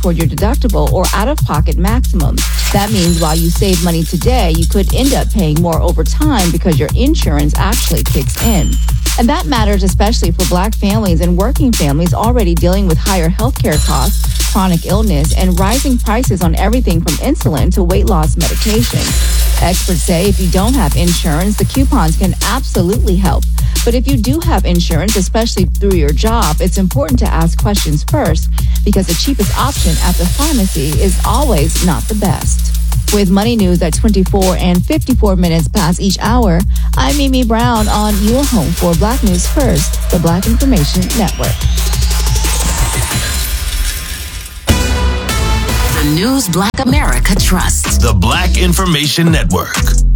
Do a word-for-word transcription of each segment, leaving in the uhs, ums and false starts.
toward your deductible or out-of-pocket maximums. That means while you save money today, you could end up paying more over time because your insurance actually kicks in. And that matters especially for Black families and working families already dealing with higher healthcare costs, chronic illness, and rising prices on everything from insulin to weight loss medication. Experts say if you don't have insurance, the coupons can absolutely help. But if you do have insurance, especially through your job, it's important to ask questions first because the cheapest option at the pharmacy is always not the best. With Money News at twenty-four and fifty-four minutes past each hour, I'm Mimi Brown on your home for Black News First, the Black Information Network. The news Black America trusts. The Black Information Network.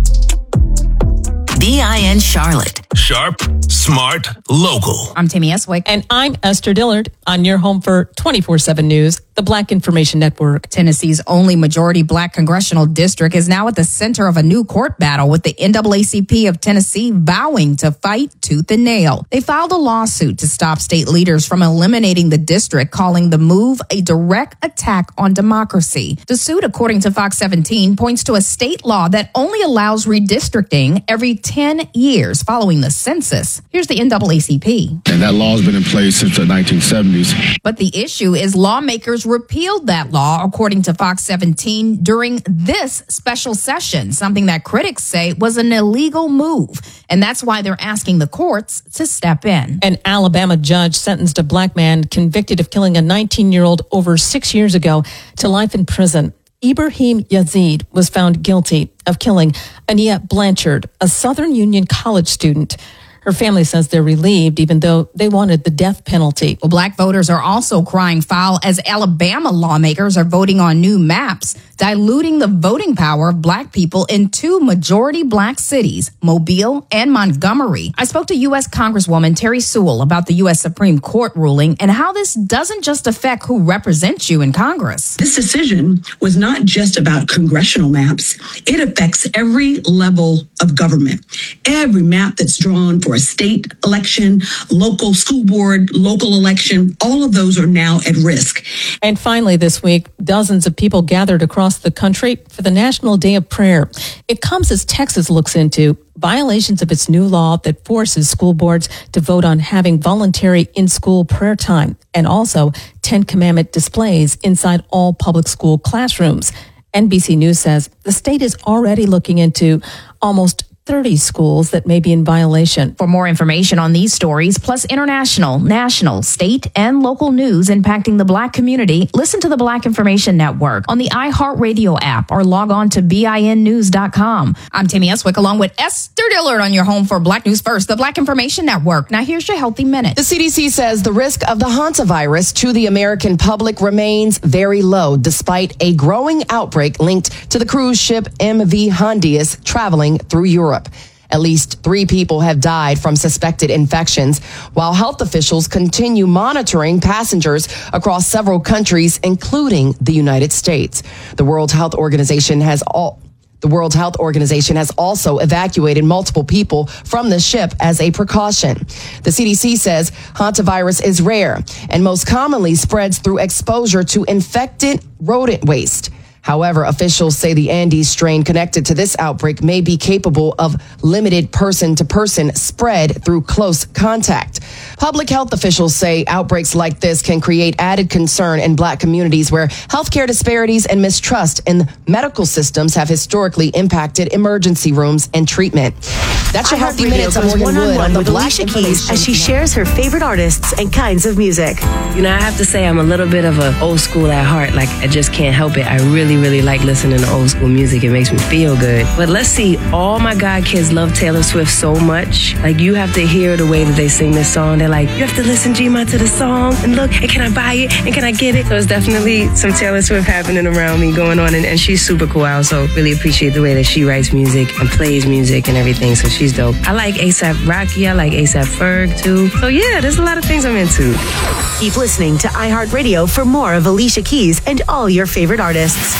B I N Charlotte. Sharp, smart, local. I'm Tammy Eswick. And I'm Esther Dillard on your home for twenty-four seven News, the Black Information Network. Tennessee's only majority Black congressional district is now at the center of a new court battle with the N double A C P of Tennessee vowing to fight tooth and nail. They filed a lawsuit to stop state leaders from eliminating the district, calling the move a direct attack on democracy. The suit, according to Fox seventeen, points to a state law that only allows redistricting every ten years following the census. Here's the N double A C P. And that law has been in place since the nineteen seventies. But the issue is lawmakers repealed that law, according to Fox seventeen, during this special session, something that critics say was an illegal move. And that's why they're asking the courts to step in. An Alabama judge sentenced a Black man convicted of killing a nineteen-year-old over six years ago to life in prison. Ibrahim Yazid was found guilty of killing Ania Blanchard, a Southern Union College student. Her family says they're relieved, even though they wanted the death penalty. Well, Black voters are also crying foul as Alabama lawmakers are voting on new maps, diluting the voting power of Black people in two majority Black cities, Mobile and Montgomery. I spoke to U S Congresswoman Terry Sewell about the U S Supreme Court ruling and how this doesn't just affect who represents you in Congress. This decision was not just about congressional maps. It affects every level of government. Every map that's drawn for a state election, local school board, local election, all of those are now at risk. And finally this week, dozens of people gathered across the country for the National Day of Prayer. It comes as Texas looks into violations of its new law that forces school boards to vote on having voluntary in-school prayer time and also Ten Commandment displays inside all public school classrooms. N B C News says the state is already looking into almost thirty schools that may be in violation. For more information on these stories, plus international, national, state, and local news impacting the Black community, listen to the Black Information Network on the iHeartRadio app or log on to B I N news dot com. I'm Tammy Eswick along with Esther Dillard on your home for Black News First, the Black Information Network. Now here's your Healthy Minute. The C D C says the risk of the hantavirus to the American public remains very low, despite a growing outbreak linked to the cruise ship M V Hondius traveling through Europe. At least three people have died from suspected infections, while health officials continue monitoring passengers across several countries, including the United States. The World Health Organization has all The World Health Organization has also evacuated multiple people from the ship as a precaution. The C D C says hantavirus is rare and most commonly spreads through exposure to infected rodent waste. However, officials say the Andes strain connected to this outbreak may be capable of limited person-to-person spread through close contact. Public health officials say outbreaks like this can create added concern in Black communities where healthcare disparities and mistrust in medical systems have historically impacted emergency rooms and treatment. That's your Healthy Minutes. I'm Morgan Wood on the Black Alicia Keys as she shares her favorite artists and kinds of music. You know, I have to say I'm a little bit of an old school at heart. Like, I just can't help it. I really, really like listening to old school music. It makes me feel good. But let's see, all my God kids love Taylor Swift so much. Like, you have to hear the way that they sing this song. They're like, you have to listen, G-Ma, to the song. And look, and can I buy it? And can I get it? So it's definitely some Taylor Swift happening around me going on. And, and she's super cool. I also really appreciate the way that she writes music and plays music and everything. So she's dope. I like A$AP Rocky. I like A$AP Ferg, too. So yeah, there's a lot of things I'm into. Keep listening to iHeartRadio for more of Alicia Keys and all your favorite artists.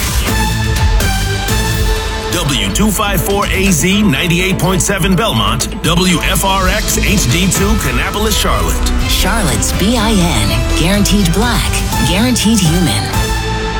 W two fifty-four A Z ninety-eight point seven Belmont, W F R X H D two Kannapolis, Charlotte. Charlotte's B I N. Guaranteed Black. Guaranteed Human.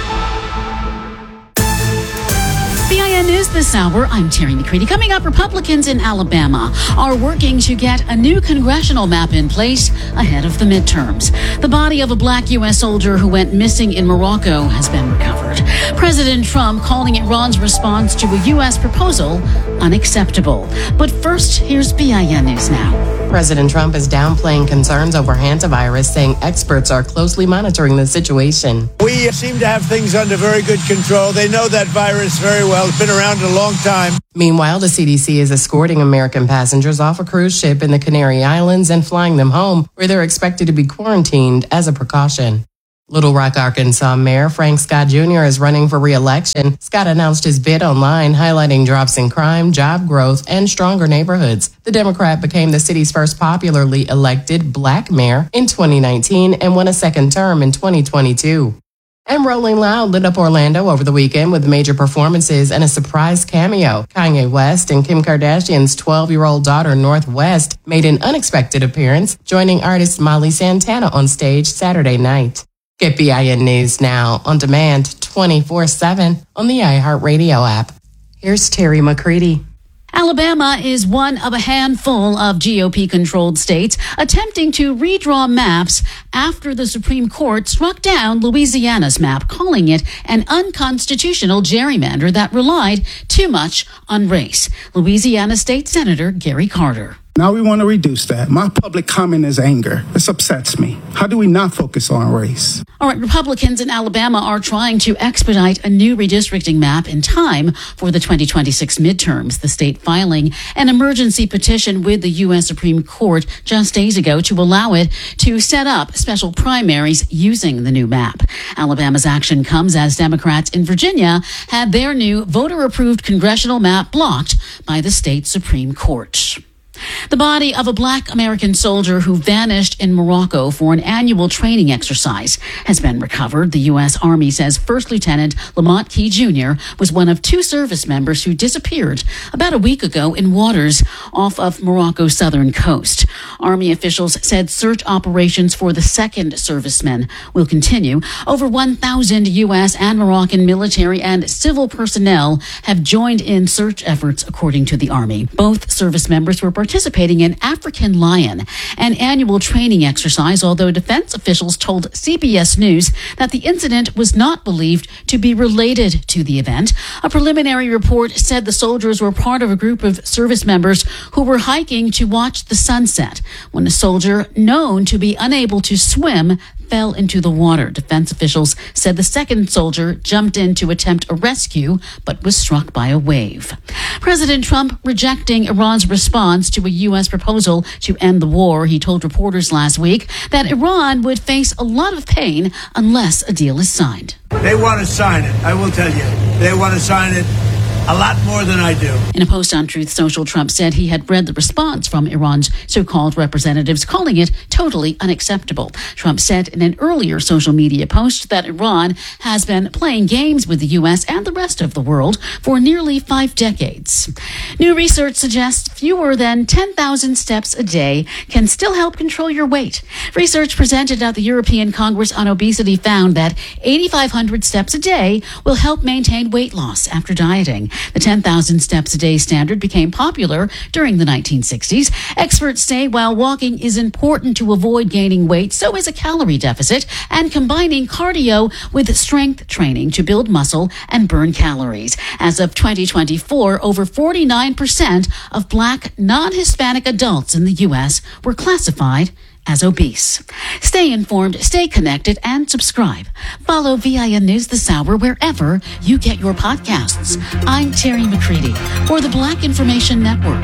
this hour. I'm Terry McCready. Coming up, Republicans in Alabama are working to get a new congressional map in place ahead of the midterms. The body of a black U S soldier who went missing in Morocco has been recovered. President Trump calling Iran's response to a U S proposal unacceptable. But first, here's B I N News Now. President Trump is downplaying concerns over hantavirus, saying experts are closely monitoring the situation. We seem to have things under very good control. They know that virus very well. It's been around a long time. Meanwhile, the C D C is escorting American passengers off a cruise ship in the Canary Islands and flying them home, where they're expected to be quarantined as a precaution. Little Rock, Arkansas Mayor Frank Scott Junior is running for re-election. Scott announced his bid online, highlighting drops in crime, job growth, and stronger neighborhoods. The Democrat became the city's first popularly elected black mayor in twenty nineteen and won a second term in twenty twenty-two. And Rolling Loud lit up Orlando over the weekend with major performances and a surprise cameo. Kanye West and Kim Kardashian's twelve-year-old daughter, North West, made an unexpected appearance, joining artist Molly Santana on stage Saturday night. Get B I N News now on demand twenty-four seven on the iHeartRadio app. Here's Terry McCready. Alabama is one of a handful of G O P-controlled states attempting to redraw maps after the Supreme Court struck down Louisiana's map, calling it an unconstitutional gerrymander that relied too much on race. Louisiana State Senator Gary Carter. Now we want to reduce that. My public comment is anger. This upsets me. How do we not focus on race? All right, Republicans in Alabama are trying to expedite a new redistricting map in time for the twenty twenty-six midterms. The state filing an emergency petition with the U S Supreme Court just days ago to allow it to set up special primaries using the new map. Alabama's action comes as Democrats in Virginia had their new voter-approved congressional map blocked by the state Supreme Court. The body of a black American soldier who vanished in Morocco for an annual training exercise has been recovered. The U S Army says First Lieutenant Lamont Key Junior was one of two service members who disappeared about a week ago in waters off of Morocco's southern coast. Army officials said search operations for the second serviceman will continue. Over one thousand U S and Moroccan military and civil personnel have joined in search efforts, according to the Army. Both service members were participating participating in African Lion, an annual training exercise, although defense officials told C B S News that the incident was not believed to be related to the event. A preliminary report said the soldiers were part of a group of service members who were hiking to watch the sunset when a soldier known to be unable to swim fell into the water. Defense officials said the second soldier jumped in to attempt a rescue, but was struck by a wave. President Trump rejecting Iran's response to a U S proposal to end the war. He told reporters last week that Iran would face a lot of pain unless a deal is signed. They want to sign it. I will tell you. They want to sign it a lot more than I do. In a post on Truth Social, Trump said he had read the response from Iran's so-called representatives, calling it totally unacceptable. Trump said in an earlier social media post that Iran has been playing games with the U S and the rest of the world for nearly five decades. New research suggests fewer than ten thousand steps a day can still help control your weight. Research presented at the European Congress on Obesity found that eighty-five hundred steps a day will help maintain weight loss after dieting. The ten thousand steps a day standard became popular during the nineteen sixties. Experts say while walking is important to avoid gaining weight, so is a calorie deficit and combining cardio with strength training to build muscle and burn calories. As of twenty twenty-four, over forty-nine percent of black non-Hispanic adults in the U S were classified as obese. Stay informed, stay connected, and subscribe. Follow V I N News this hour wherever you get your podcasts. I'm Terry McCready for the Black Information Network.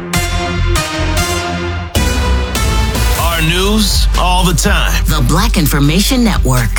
Our news all the time. The Black Information Network.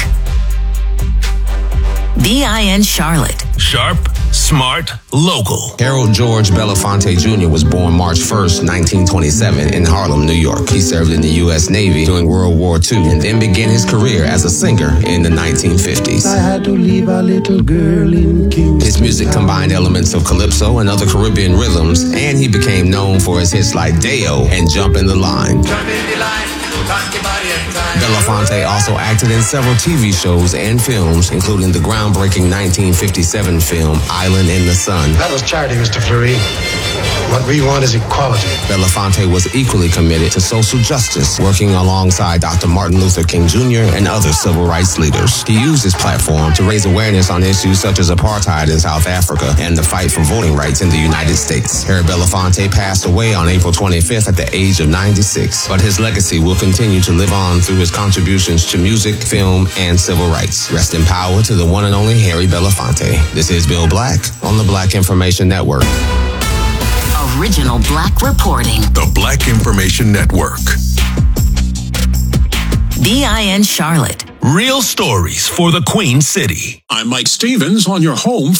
B I N Charlotte. Sharp, smart, local. Harold George Belafonte Junior was born March first, nineteen twenty-seven in Harlem, New York. He served in the U S Navy during World War Two and then began his career as a singer in the nineteen fifties. I had to leave a little girl in Kingston. His music combined elements of calypso and other Caribbean rhythms, and he became known for his hits like Deo and Jump in the Line. Jump in the line. Belafonte also acted in several T V shows and films, including the groundbreaking nineteen fifty-seven film Island in the Sun. That was charity, Mister Fleury. What we want is equality. Belafonte was equally committed to social justice, working alongside Doctor Martin Luther King Junior and other civil rights leaders. He used his platform to raise awareness on issues such as apartheid in South Africa and the fight for voting rights in the United States. Harry Belafonte passed away on April twenty-fifth at the age of ninety-six, but his legacy will continue to live on through his contributions to music, film, and civil rights. Rest in power to the one and only Harry Belafonte. This is Bill Black on the Black Information Network. Original Black reporting. The Black Information Network. B I N Charlotte. Real stories for the Queen City. I'm Mike Stevens on your home